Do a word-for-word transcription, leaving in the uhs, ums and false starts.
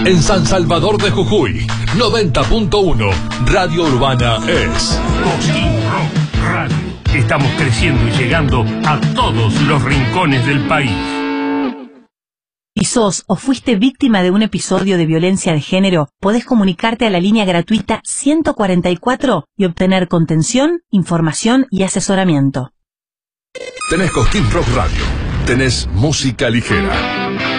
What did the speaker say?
En San Salvador de Jujuy, noventa punto uno, Radio Urbana es Cosquín Rock Radio. Estamos creciendo y llegando a todos los rincones del país. Si sos o fuiste víctima de un episodio de violencia de género, podés comunicarte a la línea gratuita ciento cuarenta y cuatro y obtener contención, información y asesoramiento. Tenés Cosquín Rock Radio. Tenés música ligera.